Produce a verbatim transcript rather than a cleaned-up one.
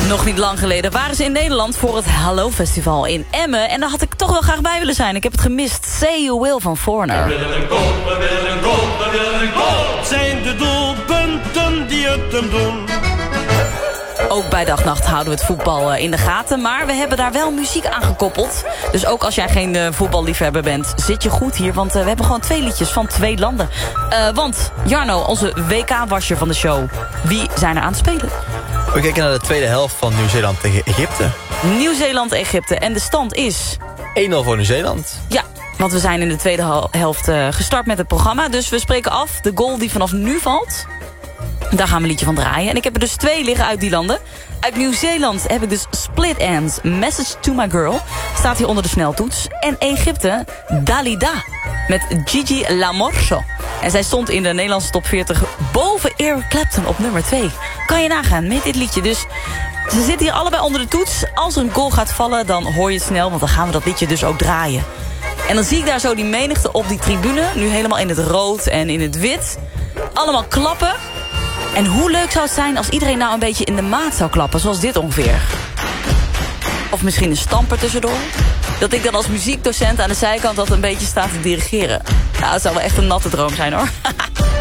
Nog niet lang geleden waren ze in Nederland voor het Hallo Festival in Emmen. En daar had ik toch wel graag bij willen zijn. Ik heb het gemist. Say You Will van Foreigner. We willen een goal, we willen een goal, we willen een goal. Zijn de doelpunten die het hem doen. Ook bij Dag Nacht houden we het voetbal in de gaten. Maar we hebben daar wel muziek aan gekoppeld. Dus ook als jij geen uh, voetballiefhebber bent, zit je goed hier. Want uh, we hebben gewoon twee liedjes van twee landen. Uh, want Jarno, onze W K-washer van de show. Wie zijn er aan het spelen? We kijken naar de tweede helft van Nieuw-Zeeland tegen Egypte. Nieuw-Zeeland-Egypte. En de stand is... één nul voor Nieuw-Zeeland. Ja, want we zijn in de tweede helft uh, gestart met het programma. Dus we spreken af. De goal die vanaf nu valt... Daar gaan we een liedje van draaien. En ik heb er dus twee liggen uit die landen. Uit Nieuw-Zeeland heb ik dus Split Ends, Message to My Girl. Staat hier onder de sneltoets. En Egypte, Dalida. Met Gigi Lamorso. En zij stond in de Nederlandse top veertig boven Eric Clapton op nummer twee. Kan je nagaan met dit liedje. Dus ze zitten hier allebei onder de toets. Als er een goal gaat vallen, dan hoor je het snel. Want dan gaan we dat liedje dus ook draaien. En dan zie ik daar zo die menigte op die tribune. Nu helemaal in het rood en in het wit. Allemaal klappen. En hoe leuk zou het zijn als iedereen nou een beetje in de maat zou klappen, zoals dit ongeveer. Of misschien een stamper tussendoor. Dat ik dan als muziekdocent aan de zijkant dat een beetje sta te dirigeren. Nou, het zou wel echt een natte droom zijn hoor.